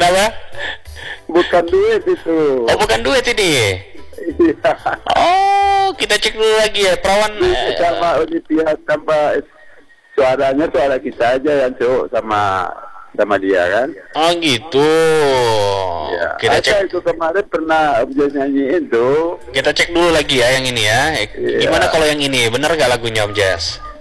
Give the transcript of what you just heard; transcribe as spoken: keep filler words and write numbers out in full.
Kenapa? Bukan duit itu. Oh, bukan duit ini. Iya. Oh, kita cek dulu lagi ya, perawan. Itu sama Olivia tanpa suaranya suara kita aja yang cowok sama sama dia kan. Oh gitu. Ya. Kita Ada cek. itu kemarin pernah dia nyanyiin tuh. Kita cek dulu lagi ya yang ini ya. Iya. Gimana kalau yang ini? Bener gak lagunya Om Jas?